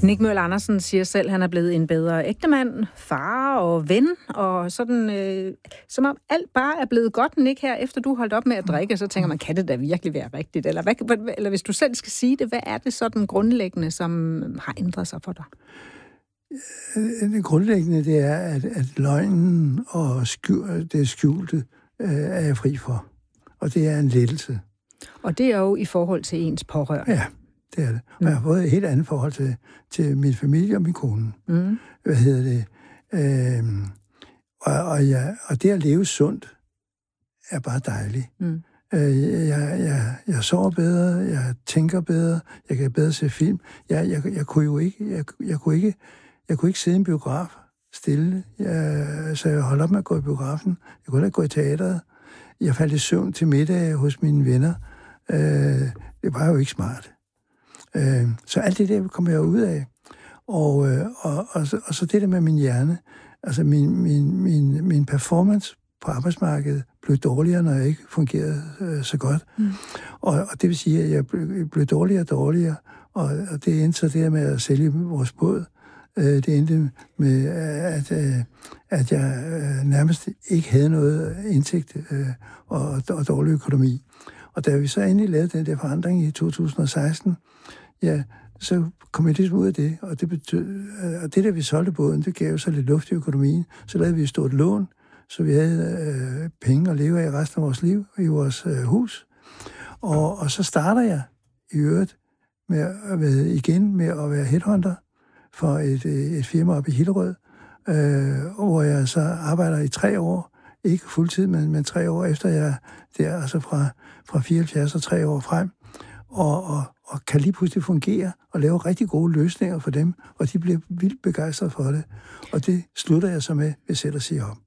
Nick Møller Andersen siger selv, at han er blevet en bedre ægtemand, far og ven, og sådan, som om alt bare er blevet godt, Nick, her, efter du holdt op med at drikke, så tænker man, kan det da virkelig være rigtigt? Eller hvis du selv skal sige det, hvad er det sådan grundlæggende, som har ændret sig for dig? Det grundlæggende, det er, at løgnen og det skjulte er jeg fri for. Og det er en lettelse. Og det er jo i forhold til ens pårørende. Ja, det er det. Og jeg har fået et helt andet forhold til min familie og min kone. Og det at leve sundt er bare dejligt. Jeg sover bedre, jeg tænker bedre, jeg kan bedre se film. Jeg kunne ikke sidde i en biograf stille, så jeg holdt op med at gå i biografen. Jeg kunne ikke gå i teateret. Jeg faldt i søvn til middag hos mine venner. Det var jo ikke smart. Så alt det der kom jeg ud af. Og så det der med min hjerne. Altså min performance på arbejdsmarkedet blev dårligere, når jeg ikke fungerede så godt. Og det vil sige, at jeg blev dårligere og dårligere. Og det endte så det med at sælge vores båd. Det endte med, at jeg nærmest ikke havde noget indtægt og dårlig økonomi. Og da vi så endelig lavede den der forandring i 2016, ja, så kom jeg ligesom ud af det. Og det betød, at det der vi solgte båden, det gav så lidt luft i økonomien. Så lavede vi et stort lån, så vi havde penge at leve af resten af vores liv i vores hus. Og så starter jeg i øvrigt med at være headhunter for et firma op i Hillerød, hvor jeg så arbejder i 3 år. Ikke fuldtid, men 3 år efter jeg der, altså fra 74 og 3 år frem. Og kan lige pludselig fungere og lave rigtig gode løsninger for dem, og de bliver vildt begejstrede for det. Og det slutter jeg så med ved selv at sige op.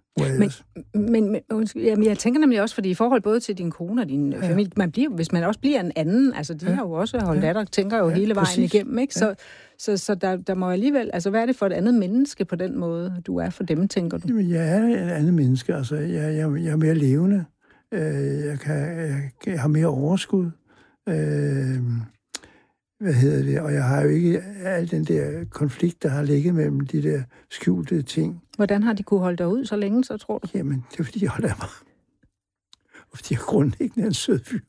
Men jeg tænker nemlig også, fordi i forhold både til din kone og din familie, hvis man også bliver en anden, altså de har jo også holdt af dig, tænker jo hele vejen igennem, ikke? Så der må alligevel, altså hvad er det for et andet menneske på den måde, du er for dem, tænker du? Jamen, jeg er et andet menneske, altså jeg er mere levende, jeg har mere overskud, og jeg har jo ikke al den der konflikt, der har ligget mellem de der skjulte ting. Hvordan har de kunne holde dig ud så længe, så tror du? Jamen, det er fordi, jeg holder af mig. Og fordi jeg grundlæggende er en sød fyr.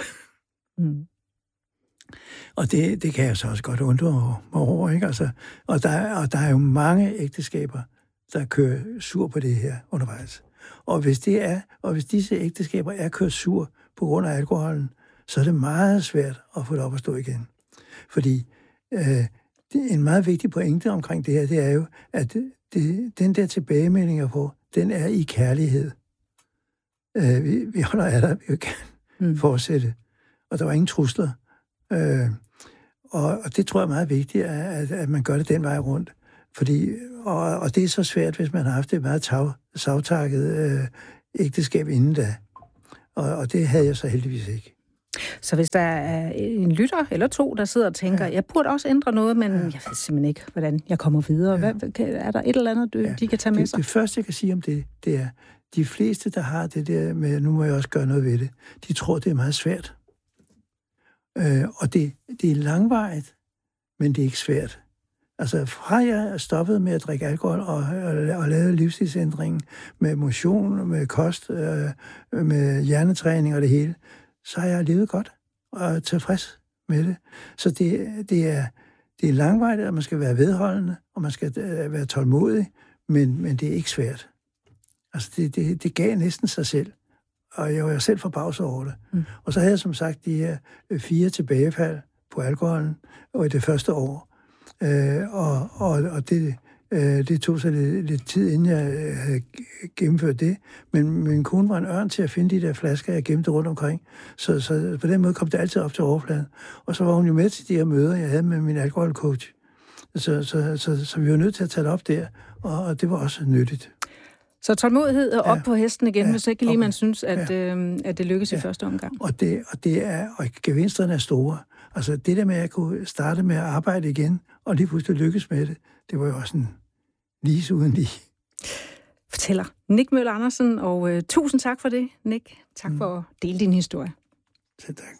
Og det kan jeg så også godt undre mig over, ikke? Altså, og der er jo mange ægteskaber, der kører sur på det her undervejs. Og hvis disse ægteskaber er kørt sur på grund af alkoholen, så er det meget svært at få det op at stå igen. Fordi en meget vigtig pointe omkring det her, det er jo, at den der tilbagemelding, jeg får, den er i kærlighed. Vi holder af dig, vi kan fortsætte. Og der var ingen trusler. Og det tror jeg er meget vigtigt, at man gør det den vej rundt. Fordi, og det er så svært, hvis man har haft et meget savtakket ægteskab inden da. Og det havde jeg så heldigvis ikke. Så hvis der er en lytter eller 2, der sidder og tænker, jeg burde også ændre noget, men jeg ved simpelthen ikke, hvordan jeg kommer videre. Er der et eller andet, de kan tage med sig? Det første, jeg kan sige om det er, de fleste, der har det der med, nu må jeg også gøre noget ved det, de tror, det er meget svært. Og det er langvarigt, men det er ikke svært. Altså, fra jeg stoppede med at drikke alkohol og lavede livsstilsændringen med motion, med kost, med hjernetræning og det hele, så har jeg levet godt og tilfreds med det. Så det er langvarigt, at man skal være vedholdende, og man skal være tålmodig, men det er ikke svært. Altså, det gav næsten sig selv, og jeg var selv forbavset over det. Og så havde jeg som sagt de her 4 tilbagefald på alkoholen i det første år. Og det tog så lidt tid, inden jeg havde gennemført det. Men min kone var en ørn til at finde de der flasker, jeg gemte rundt omkring. Så på den måde kom det altid op til overfladen. Og så var hun jo med til de her møder, jeg havde med min alkoholcoach. Så vi var nødt til at tage det op der, og det var også nyttigt. Så tålmodighed og op på hesten igen, hvis ikke lige man synes, at det lykkes i første omgang. Og gevinsterne er store. Altså det der med, at jeg kunne starte med at arbejde igen, og lige pludselig lykkes med det, det var jo også en lise uden lige. Fortæller Nick Møller Andersen, og tusind tak for det, Nick. Tak for at dele din historie. Selv tak.